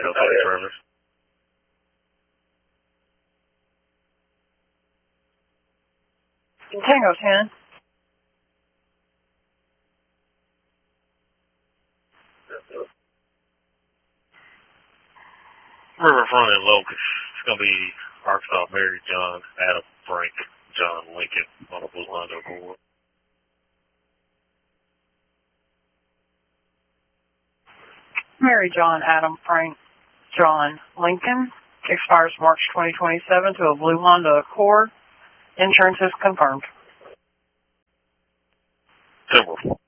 Idaho City Service. Tango 10. Riverfront and Locust. It's going to be Arkansas, Mary, John, Adam, Frank, John, Lincoln on a Blue Hondo Accord. Mary, John, Adam, Frank, John, Lincoln. Expires March 2027 to a Blue Honda Accord. Insurance is confirmed. Timber.